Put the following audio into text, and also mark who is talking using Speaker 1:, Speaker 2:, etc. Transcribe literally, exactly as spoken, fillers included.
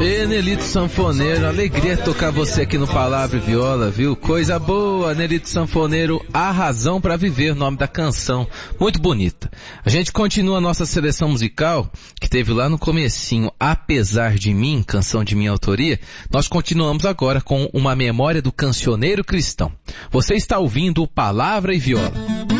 Speaker 1: E Nelito Sanfoneiro, alegria tocar você aqui no Palavra e Viola, viu? Coisa boa, Nelito Sanfoneiro, A Razão para Viver, o nome da canção, muito bonita. A gente continua a nossa seleção musical, que teve lá no comecinho, Apesar de Mim, canção de minha autoria. Nós continuamos agora com uma memória do cancioneiro cristão. Você está ouvindo o Palavra e Viola.